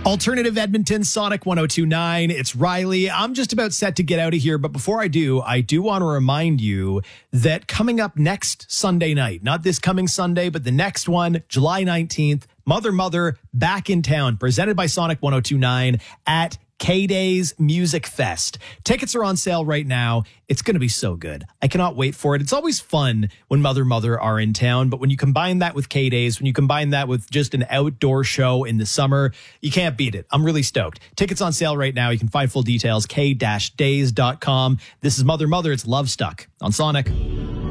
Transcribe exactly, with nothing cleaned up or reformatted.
Alternative Edmonton, Sonic one oh two point nine. It's Riley. I'm just about set to get out of here, but before I do, I do want to remind you that coming up next Sunday night, not this coming Sunday, but the next one, July nineteenth, Mother Mother back in town, presented by Sonic one oh two point nine at K-Days Music Fest. Tickets are on sale right now. It's going to be so good. I cannot wait for it. It's always fun when Mother Mother are in town, but when you combine that with K-Days, when you combine that with just an outdoor show in the summer, you can't beat it. I'm really stoked. Tickets on sale right now. You can find full details, k dash days dot com. This is Mother Mother. It's Love Stuck on Sonic.